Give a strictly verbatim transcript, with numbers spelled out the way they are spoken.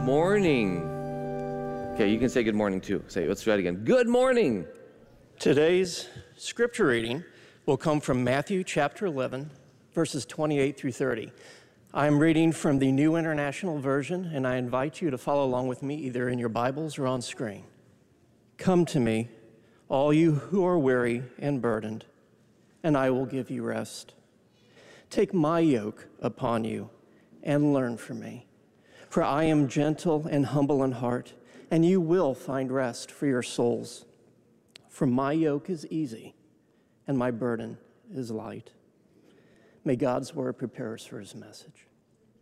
morning. Okay, you can say good morning too. Say, let's try it again. Good morning. Today's scripture reading will come from Matthew chapter eleven, verses twenty-eight through thirty. I'm reading from the New International Version, and I invite you to follow along with me either in your Bibles or on screen. Come to me, all you who are weary and burdened, and I will give you rest. Take my yoke upon you and learn from me, for I am gentle and humble in heart, and you will find rest for your souls. For my yoke is easy, and my burden is light. May God's word prepare us for his message.